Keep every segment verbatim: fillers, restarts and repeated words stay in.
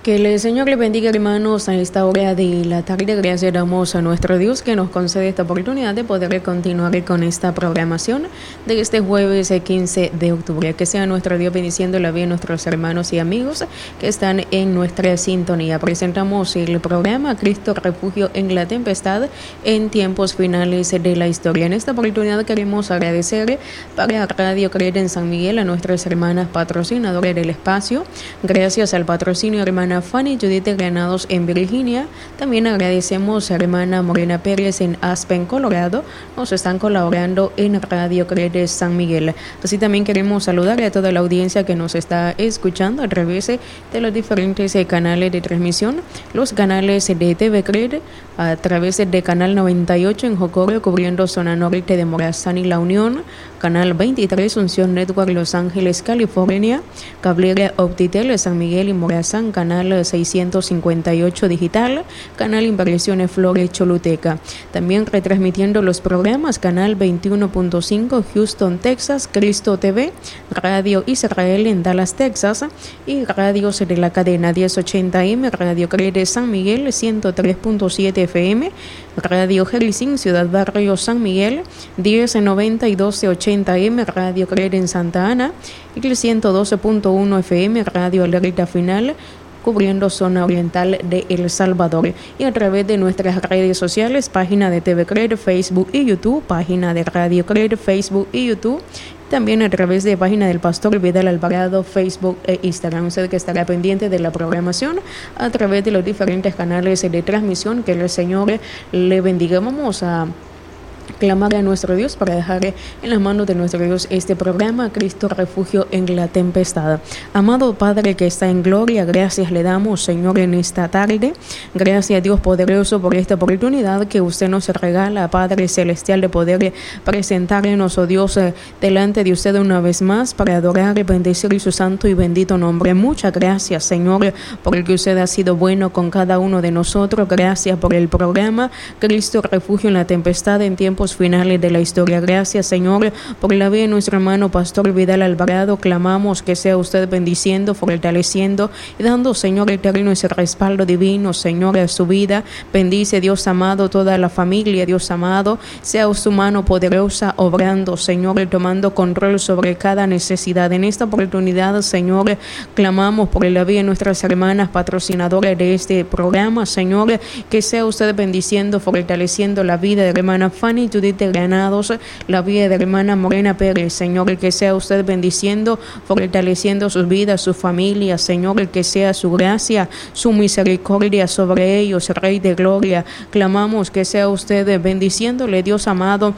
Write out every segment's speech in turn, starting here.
Que el Señor le bendiga, hermanos, a esta hora de la tarde. Gracias damos a nuestro Dios que nos concede esta oportunidad de poder continuar con esta programación de este jueves quince de octubre. Que sea nuestro Dios bendiciendo la vida de nuestros hermanos y amigos que están en nuestra sintonía. Presentamos el programa Cristo Refugio en la Tempestad en tiempos finales de la historia. En esta oportunidad queremos agradecer para Radio Creer en San Miguel a nuestras hermanas patrocinadoras del espacio. Gracias al patrocinio hermana Fanny Judith Granados en Virginia. También agradecemos a hermana Morena Pérez en Aspen, Colorado. Nos están colaborando en Radio Creer San Miguel. Así también queremos saludar a toda la audiencia que nos está escuchando a través de los diferentes canales de transmisión. Los canales de T V Creer a través de Canal noventa y ocho en Jocoro, cubriendo zona norte de Morazán y La Unión. Canal veintitrés, Unción Network, Los Ángeles, California. Cablera Optitel, San Miguel y Morazán. Canal seiscientos cincuenta y ocho Digital. Canal Inversiones Flores, Choluteca. También retransmitiendo los programas Canal veintiuno punto cinco, Houston, Texas. Cristo T V. Radio Israel en Dallas, Texas. Y radios de la cadena diez ochenta M. Radio Creer San Miguel, ciento tres punto siete F M. Radio Jericín, Ciudad Barrio San Miguel, diez noventa y doce ochenta M. Radio Creer en Santa Ana. Y el ciento doce punto uno F M. Radio Alerta Final, cubriendo zona oriental de El Salvador. Y a través de nuestras redes sociales, página de T V Creer, Facebook y YouTube, página de Radio Creer, Facebook y YouTube. También a través de página del Pastor Vidal Alvarado, Facebook e Instagram. Usted que estará pendiente de la programación a través de los diferentes canales de transmisión. Que el Señor le bendiga. Vamos a clamar a nuestro Dios para dejar en las manos de nuestro Dios este programa Cristo Refugio en la Tempestad. Amado Padre que está en gloria, gracias le damos, Señor, en esta tarde. Gracias, Dios poderoso, por esta oportunidad que usted nos regala, Padre celestial, de poder presentarnos, oh Dios, delante de usted una vez más para adorar y bendecir su santo y bendito nombre. Muchas gracias, Señor, por el que usted ha sido bueno con cada uno de nosotros. Gracias por el programa Cristo Refugio en la Tempestad en tiempos finales de la historia. Gracias, Señor, por la vida de nuestro hermano Pastor Vidal Alvarado. Clamamos que sea usted bendiciendo, fortaleciendo y dando, Señor eterno, ese respaldo divino, Señor, a su vida. Bendice, Dios amado, toda la familia, Dios amado. Sea su mano poderosa obrando, Señor, tomando control sobre cada necesidad. En esta oportunidad, Señor, clamamos por la vida de nuestras hermanas patrocinadoras de este programa, Señor, que sea usted bendiciendo, fortaleciendo la vida de la hermana Fanny Judith Granados, la vida de la hermana Morena Pérez, Señor, que sea usted bendiciendo, fortaleciendo sus vidas, sus familias, Señor, que sea su gracia, su misericordia sobre ellos, Rey de Gloria. Clamamos que sea usted bendiciéndole, Dios amado,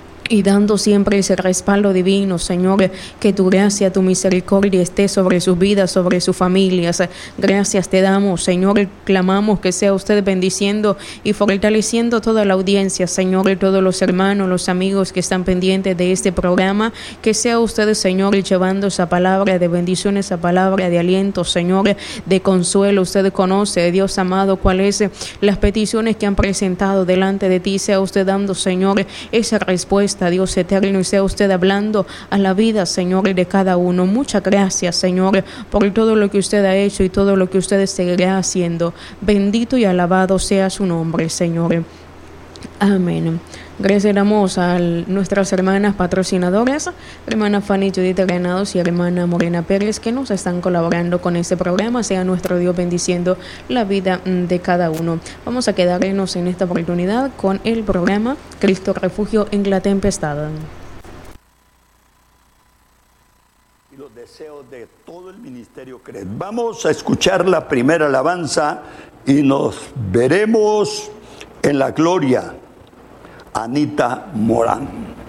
y dando siempre ese respaldo divino, Señor, que tu gracia, tu misericordia esté sobre sus vidas, sobre sus familias. Gracias te damos, Señor, clamamos que sea usted bendiciendo y fortaleciendo toda la audiencia, Señor, y todos los hermanos, los amigos que están pendientes de este programa, que sea usted, Señor, llevando esa palabra de bendición, esa palabra de aliento, Señor, de consuelo. Usted conoce, Dios amado, cuáles las peticiones que han presentado delante de ti. Sea usted dando, Señor, esa respuesta, Dios eterno, y sea usted hablando a la vida, Señor, de cada uno. Muchas gracias, Señor, por todo lo que usted ha hecho y todo lo que usted seguirá haciendo. Bendito y alabado sea su nombre, Señor. Amén. Gracias damos a nuestras hermanas patrocinadoras, hermana Fanny Judith Granados y hermana Morena Pérez, que nos están colaborando con este programa. Sea nuestro Dios bendiciendo la vida de cada uno. Vamos a quedarnos en esta oportunidad con el programa Cristo Refugio en la Tempestad. Y los deseos de todo el ministerio Creer. Vamos a escuchar la primera alabanza y nos veremos en la gloria. Anita Morán.